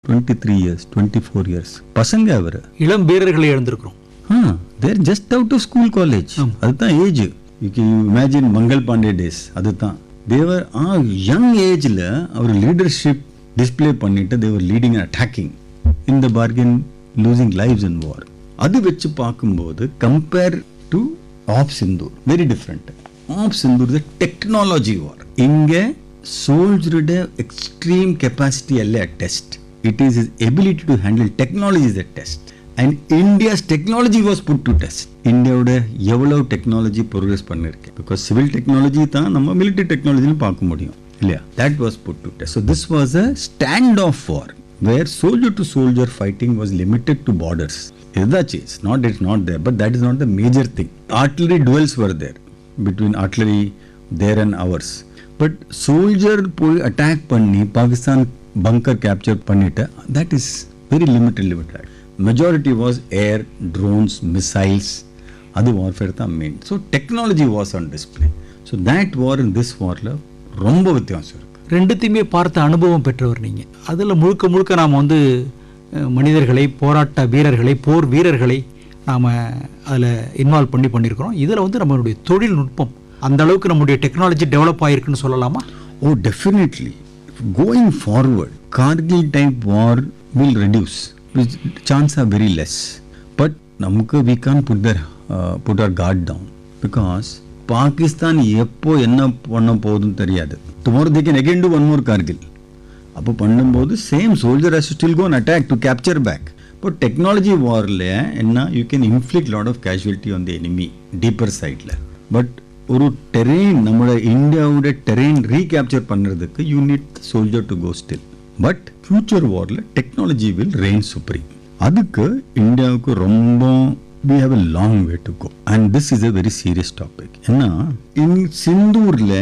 23 years, 24 years. பசங்க அவர் இளம் வீரர்களை இழந்திருக்கிறோம். தேர் just out of school college. அதுதான் age. You can imagine Mangal Pandey days. அதுதான் தேவர் யங் ஏஜ்ல அவர் லீடர்ஷிப் டிஸ்பிளே பண்ணிட்டு தேவர் leading and attacking in the bargain losing lives இன் வார். அது வச்சு பார்க்கும்போது compare to half Sindoor very different. App Sindoor is technology வார். இங்க சோல்ஜருடைய எக்ஸ்ட்ரீம் கெப்பாசிட்டி அல்ல test. It is his ability to handle technology is a test. And India's technology was put to test. இந்தியாவோட எவ்வளவு technology progress பண்ணிருக்கு. Because civil technology தான் நம்ம military டெக்னாலஜின்னு பார்க்க முடியும் இல்லையா. That was put to test. So this was a stand of war where soldier to soldier fighting was limited to borders. இதுதாச்சு. It's not there but that is not the major thing. Artillery dwells var there between artillery there and hours. But soldier போய் attack பண்ணி Pakistan bunker capture பண்ணிட்ட, that is very limited. Majority was air, drones, missiles. அது warfare தான் main. So technology was on display. So that war and this warல ரொம்ப வித்தியாசம் இருக்கு. ரெண்டுத்தையுமே பார்த்த அனுபவம் பெற்றவர் நீங்க. அதில் முழுக்க நாம் மனிதர்களை, போராட்ட வீரர்களை, போர் வீரர்களை நாம் அதில் இன்வால்வ் பண்ணியிருக்கிறோம். இதில் நம்மளுடைய தொழில்நுட்பம் அந்த அளவுக்கு நம்முடைய டெக்னாலஜி டெவலப் ஆகிருக்குன்னு சொல்லலாமா? Oh, definitely. Going forward, Kargil type war will reduce. Chances are very less. But we can't put our guard down because Pakistan எப்போ என்ன பண்ண போகுதுன்னு தெரியாது. Tomorrow they can again do one more Kargil. அப்போ பண்ணும்போது same soldier has to still go and attack to capture back. But technology warல என்ன you can inflict lot of casualty on the enemy deeper sideல. But ஒரு terrain நம்மளோட இந்தியாவோட terrain recapture பண்ணுறதுக்கு you need soldier to go still. But future வாரில் technology will rain supreme. அதுக்கு இந்தியாவுக்கு ரொம்ப we have a long way to go and this is a very serious topic. ஏன்னா in சிந்தூரில்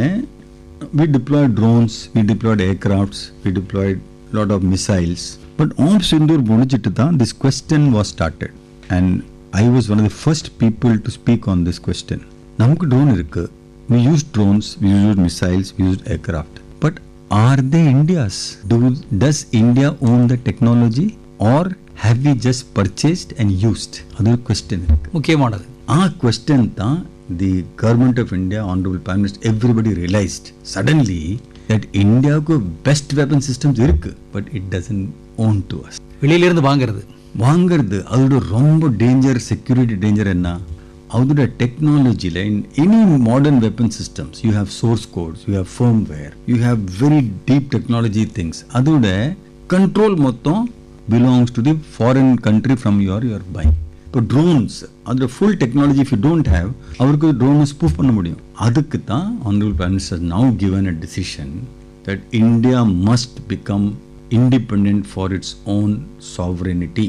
we deployed drones, we deployed aircrafts, we deployed lot of missiles. But on Sindoor முடிச்சிட்டு தான் this question was started and I was one of the first people to speak on this question. நமக்கு drone இருக்கு. we used drones, we used missiles, we used aircraft. But are they India's? Does India own the technology or have we just purchased and used? அது ஒரு question இருக்கு. முக்கியமானது. question தான் the government of India, honorable prime minister, everybody realized suddenly that Indiaவுக்கு best weapon systems இருக்கு but it doesn't own to us. வெளியிலிருந்து வாங்குறது அதோட ரொம்ப டேஞ்சர். செக்யூரிட்டி டேஞ்சர் என்ன? அதோட டெக்னாலஜியில் in any modern weapon systems you have source quotes, you have firmware, you have very deep technology things. அதோட control மொத்தம் belongs to the foreign country from your பைங். இப்போ ட்ரோன்ஸ் அதோட full technology if you don't have அவருக்கு ட்ரோனை spoof பண்ண முடியும். அதுக்கு தான் honourable prime minister now given a decision that India must become independent for its own sovereignty.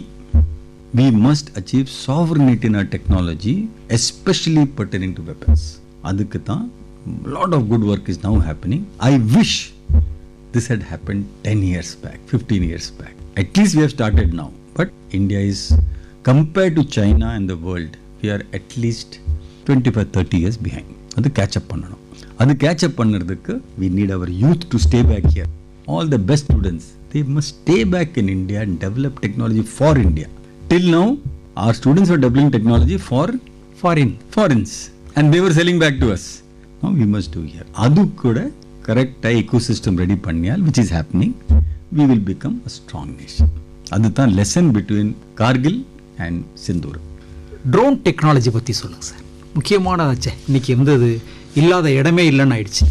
We must achieve sovereignty in our technology, especially pertaining to weapons. Adukku thaan lot of good work is now happening. I wish this had happened 10 years back, 15 years back. At least we have started now. But India is, compared to China and the world, we are at least 25-30 years behind. Adu catch up pannanom. Adu catch up pannradhukku we need our youth to stay back here. All the best students, they must stay back in India and develop technology for India. Till now, our students were developing technology for foreigners and they were selling back to us. Now we must do here. Adu kuda correct ecosystem ready panniyal, which is happening, we will become a strong nation. Adu thaan lesson between Kargil and Sindoor. Drone technology பற்றி சொல்லுங்கள் sir. முக்கியமானதாச்சே. இன்னைக்கு அது இல்லாத இடமே இல்லைன்னு ஆயிடுச்சு.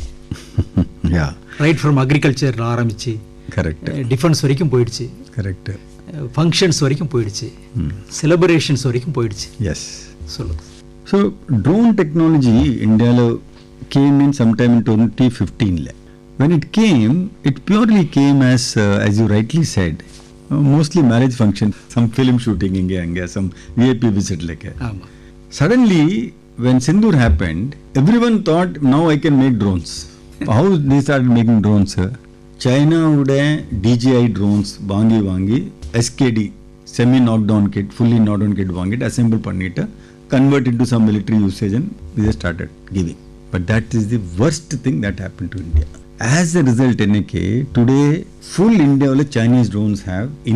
Right from agriculture ஆரம்பிச்சு correct defence வரைக்கும் போயிடுச்சு. கரெக்ட் ஃபங்க்ஷன்ஸ் வரைக்கும் போயிடுச்சு. செலிப்ரேஷன்ஸ் வரைக்கும் போயிடுச்சு. எஸ் சொல்லுங்க. ஸோ ட்ரோன் டெக்னாலஜி இந்தியாவில் came in sometime in 2015. When it came, it purely came as you rightly said, mostly marriage function, some film shooting inge, some VIP visit like. Suddenly, when Sindoor happened, everyone thought, now I can make drones. How they started making drones? China would DJI drones வாங்கி SKD semi knockdown kit, fully knockdown kit வாங்கிட்டு assemble பண்ணிட்டு convert into some military usage and we just started giving. But that is the worst thing that happened to India. As a result, today full India Chinese drones have